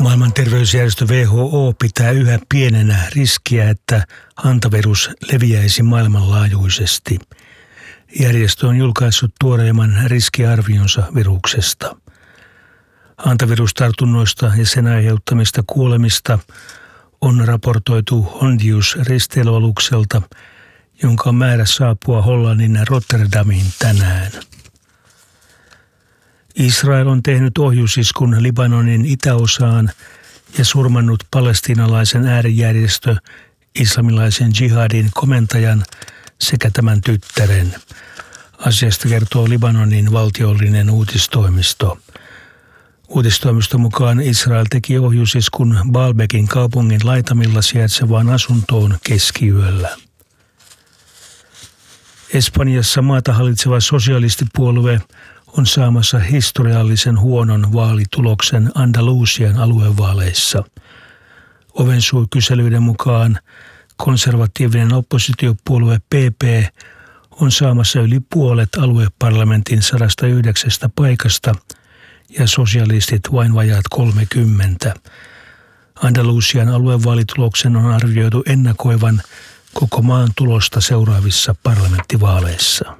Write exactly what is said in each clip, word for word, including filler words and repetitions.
Maailman terveysjärjestö W H O pitää yhä pienenä riskiä, että hantavirus leviäisi maailmanlaajuisesti. Järjestö on julkaissut tuoreimman riskiarvionsa viruksesta. Hantavirustartunnoista ja sen aiheuttamista kuolemista on raportoitu Hondius-risteilyalukselta, jonka on määrä saapua Hollannin Rotterdamiin tänään. Israel on tehnyt ohjusiskun Libanonin itäosaan ja surmannut palestiinalaisen äärijärjestö islamilaisen jihadin komentajan sekä tämän tyttären. Asiasta kertoo Libanonin valtiollinen uutistoimisto. Uutistoimiston mukaan Israel teki ohjusiskun Baalbekin kaupungin laitamilla sijaitsevaan asuntoon keskiyöllä. Espanjassa maata hallitseva sosialistipuolue on saamassa historiallisen huonon vaalituloksen Andalusian aluevaaleissa. Ovensuukyselyiden mukaan konservatiivinen oppositiopuolue P P on saamassa yli puolet alueparlamentin sadasta yhdeksästä paikasta ja sosialistit vain vajaat kolmekymmentä. Andalusian aluevaalituloksen on arvioitu ennakoivan koko maan tulosta seuraavissa parlamenttivaaleissa.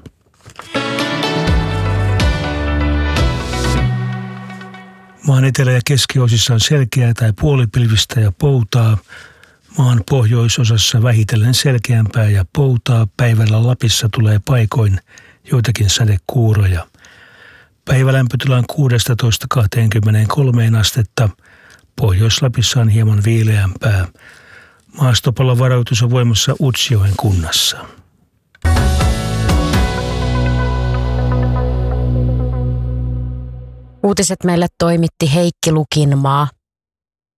Maan etelä- ja keskiosissa on selkeää tai puolipilvistä ja poutaa. Maan pohjoisosassa vähitellen selkeämpää ja poutaa. Päivällä Lapissa tulee paikoin joitakin sadekuuroja. Päivälämpötila on kuusitoista kaksikymmentäkolme astetta. Pohjois-Lapissa on hieman viileämpää. Maastopallovaroitus on voimassa Utsjoen kunnassa. Uutiset meille toimitti Heikki Lukinmaa.